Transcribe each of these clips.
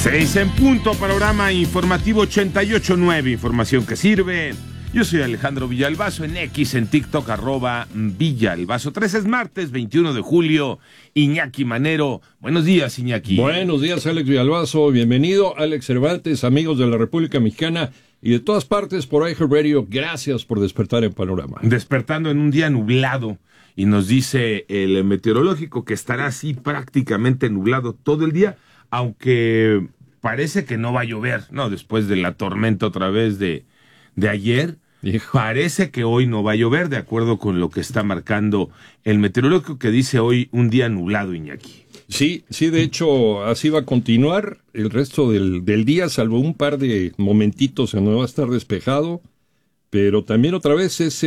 6 en punto, panorama informativo 88.9, información que sirve. Yo soy Alejandro Villalbazo, en X, en TikTok, @Villalbazo. 3 es martes, 21 de julio, Iñaki Manero. Buenos días, Iñaki. Buenos días, Alex Villalbazo. Bienvenido, Alex Cervantes, amigos de la República Mexicana y de todas partes por iHeartRadio. Gracias por despertar en Panorama. Despertando en un día nublado, y nos dice el meteorológico que estará así prácticamente nublado todo el día, aunque parece que no va a llover, ¿no? Después de la tormenta otra vez de ayer, parece que hoy no va a llover, de acuerdo con lo que está marcando el meteorológico, que dice hoy un día nublado, Iñaki. Sí, de hecho, así va a continuar el resto del día, salvo un par de momentitos en donde va a estar despejado, pero también otra vez es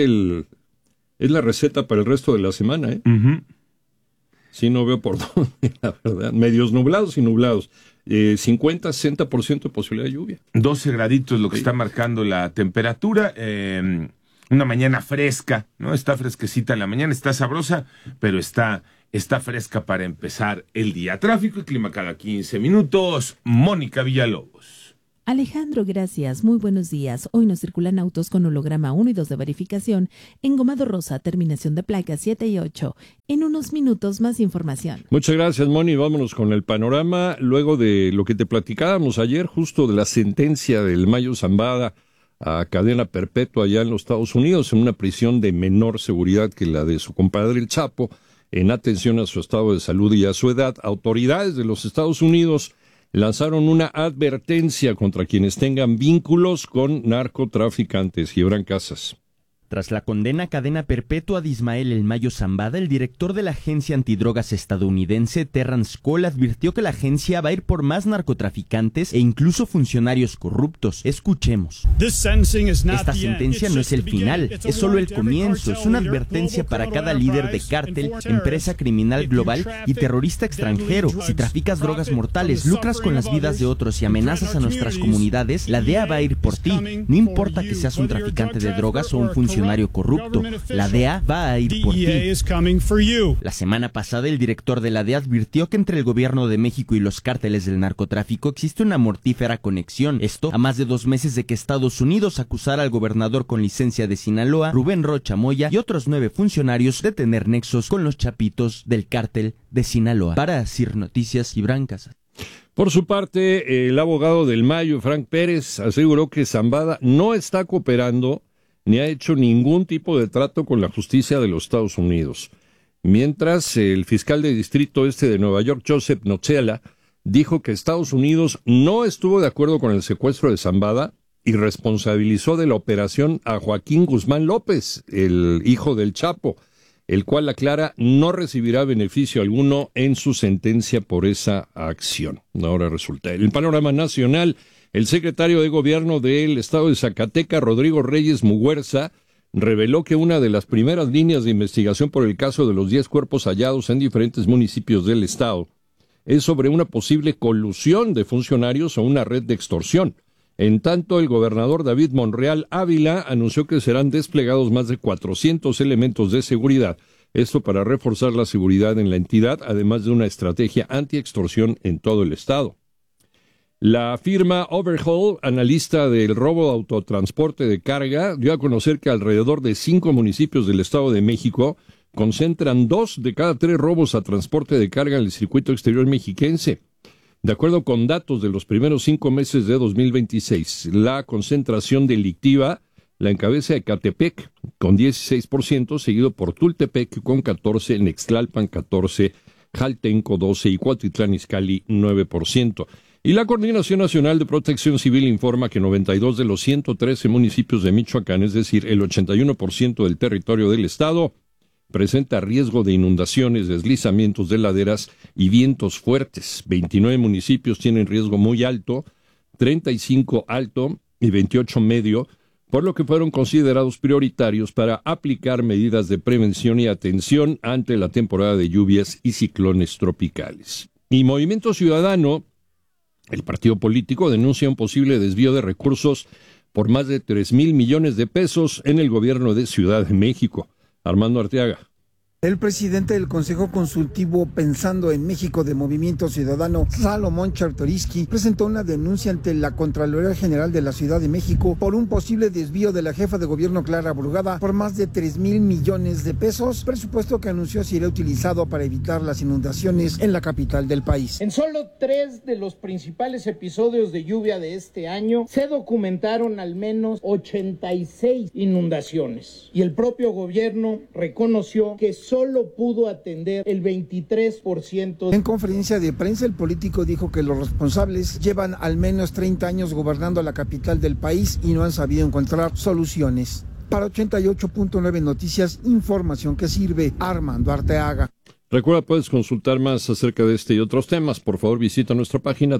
la receta para el resto de la semana, ¿eh? Uh-huh. Sí, no veo por dónde, la verdad. Medios nublados y nublados. 50-60% de posibilidad de lluvia. 12 graditos lo que está marcando la temperatura. Una mañana fresca, ¿no? Está fresquecita en la mañana, está sabrosa, pero está fresca para empezar el día. Tráfico y clima cada 15 minutos. Mónica Villalobos. Alejandro, gracias. Muy buenos días. Hoy nos circulan autos con holograma 1 y 2 de verificación, engomado rosa, terminación de placas 7 y 8. En unos minutos más información. Muchas gracias, Moni. Vámonos con el panorama. Luego de lo que te platicábamos ayer, justo de la sentencia del Mayo Zambada a cadena perpetua allá en los Estados Unidos, en una prisión de menor seguridad que la de su compadre el Chapo, en atención a su estado de salud y a su edad, autoridades de los Estados Unidos lanzaron una advertencia contra quienes tengan vínculos con narcotraficantes. Gibran Casas. Tras la condena a cadena perpetua de Ismael El Mayo Zambada, el director de la agencia antidrogas estadounidense, Terrence Cole, advirtió que la agencia va a ir por más narcotraficantes e incluso funcionarios corruptos. Escuchemos. Esta sentencia no es el final, es solo el comienzo. Es una advertencia para cada líder de cártel, empresa criminal global y terrorista extranjero. Si traficas drogas mortales, lucras con las vidas de otros y amenazas a nuestras comunidades, la DEA va a ir por ti. No importa que seas un traficante de drogas o un funcionario corrupto, la DEA va a ir por ti. La semana pasada, el director de la DEA advirtió que entre el gobierno de México y los cárteles del narcotráfico existe una mortífera conexión. Esto a más de 2 meses de que Estados Unidos acusara al gobernador con licencia de Sinaloa, Rubén Rocha Moya, y otros 9 funcionarios de tener nexos con los chapitos del cártel de Sinaloa. Para CIR Noticias, Gibran Casas. Por su parte, el abogado del Mayo, Frank Pérez, aseguró que Zambada no está cooperando ni ha hecho ningún tipo de trato con la justicia de los Estados Unidos. Mientras, el fiscal de distrito de Nueva York, Joseph Nocella, dijo que Estados Unidos no estuvo de acuerdo con el secuestro de Zambada y responsabilizó de la operación a Joaquín Guzmán López, el hijo del Chapo, el cual, aclara, no recibirá beneficio alguno en su sentencia por esa acción. Ahora resulta. En el panorama nacional, el secretario de Gobierno del Estado de Zacatecas, Rodrigo Reyes Muguerza, reveló que una de las primeras líneas de investigación por el caso de los 10 cuerpos hallados en diferentes municipios del Estado es sobre una posible colusión de funcionarios o una red de extorsión. En tanto, el gobernador David Monreal Ávila anunció que serán desplegados más de 400 elementos de seguridad, esto para reforzar la seguridad en la entidad, además de una estrategia anti-extorsión en todo el Estado. La firma Overhaul, analista del robo de autotransporte de carga, dio a conocer que alrededor de 5 municipios del Estado de México concentran 2 de cada 3 robos a transporte de carga en el circuito exterior mexiquense. De acuerdo con datos de los primeros 5 meses de 2026, la concentración delictiva la encabeza Ecatepec con 16%, seguido por Tultepec con 14%, Nextlalpan 14%, Jaltenco 12% y Cuautitlán Izcalli 9%. Y la Coordinación Nacional de Protección Civil informa que 92 de los 113 municipios de Michoacán, es decir, el 81% del territorio del estado, presenta riesgo de inundaciones, deslizamientos de laderas y vientos fuertes. 29 municipios tienen riesgo muy alto, 35 alto y 28 medio, por lo que fueron considerados prioritarios para aplicar medidas de prevención y atención ante la temporada de lluvias y ciclones tropicales. Y Movimiento Ciudadano, el partido político, denuncia un posible desvío de recursos por más de 3,000 millones de pesos en el gobierno de Ciudad de México. Armando Arteaga. El presidente del Consejo Consultivo Pensando en México de Movimiento Ciudadano, Salomón Chertorivsky, presentó una denuncia ante la Contraloría General de la Ciudad de México por un posible desvío de la jefa de gobierno Clara Brugada por más de 3,000 millones de pesos, presupuesto que anunció será utilizado para evitar las inundaciones en la capital del país. En solo 3 de los principales episodios de lluvia de este año se documentaron al menos 86 inundaciones y el propio gobierno reconoció que solo pudo atender el 23%. En conferencia de prensa, el político dijo que los responsables llevan al menos 30 años gobernando la capital del país y no han sabido encontrar soluciones. Para 88.9 Noticias, información que sirve. Armando Arteaga. Recuerda, puedes consultar más acerca de este y otros temas. Por favor, visita nuestra página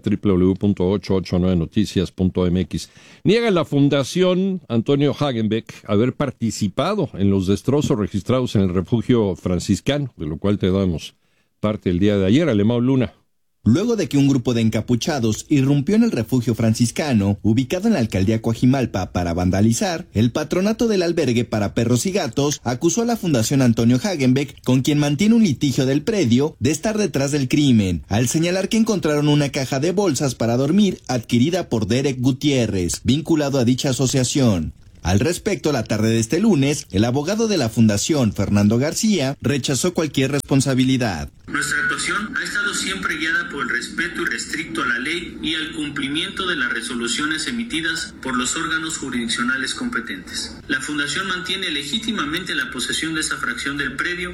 www.889noticias.mx. Niega la Fundación Antonio Hagenbeck haber participado en los destrozos registrados en el refugio franciscano, de lo cual te damos parte el día de ayer. Alemão Luna. Luego de que un grupo de encapuchados irrumpió en el refugio franciscano, ubicado en la alcaldía Coajimalpa, para vandalizar, el patronato del albergue para perros y gatos acusó a la Fundación Antonio Hagenbeck, con quien mantiene un litigio del predio, de estar detrás del crimen, al señalar que encontraron una caja de bolsas para dormir adquirida por Derek Gutiérrez, vinculado a dicha asociación. Al respecto, la tarde de este lunes, el abogado de la Fundación, Fernando García, rechazó cualquier responsabilidad. Nuestra actuación ha estado siempre guiada por el respeto irrestricto a la ley y al cumplimiento de las resoluciones emitidas por los órganos jurisdiccionales competentes. La Fundación mantiene legítimamente la posesión de esa fracción del predio.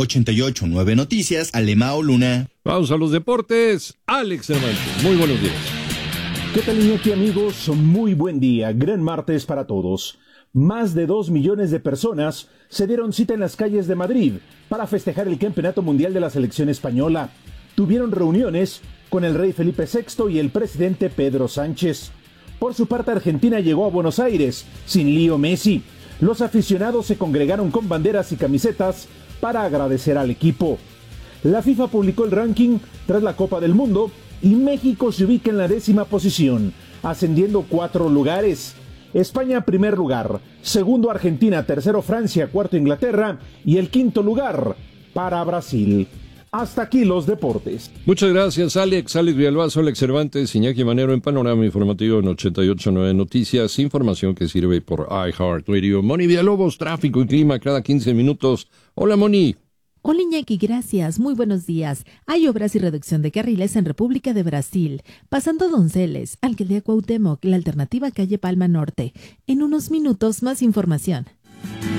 88.9 Noticias, Alemão Luna. Vamos a los deportes. Alex Cervantes, muy buenos días. ¿Qué tal, Iñaki, amigos? Muy buen día, gran martes para todos. Más de 2 millones de personas se dieron cita en las calles de Madrid para festejar el Campeonato Mundial de la Selección Española. Tuvieron reuniones con el rey Felipe VI y el presidente Pedro Sánchez. Por su parte, Argentina llegó a Buenos Aires sin Leo Messi. Los aficionados se congregaron con banderas y camisetas para agradecer al equipo. La FIFA publicó el ranking tras la Copa del Mundo y México se ubica en la 10ª posición, ascendiendo 4 lugares. España, primer lugar. Segundo, Argentina. Tercero, Francia. Cuarto, Inglaterra. Y el quinto lugar para Brasil. Hasta aquí los deportes. Muchas gracias, Alex. Alex Villalbazo, Alex Cervantes, Iñaki Manero en Panorama Informativo en 88.9 Noticias. Información que sirve por iHeartRadio. Moni Villalobos, tráfico y clima cada 15 minutos. Hola, Moni. Hola Iñaki, gracias. Muy buenos días. Hay obras y reducción de carriles en República de Brasil. Pasando Donceles, Alcaldía Cuauhtémoc, la alternativa calle Palma Norte. En unos minutos más información.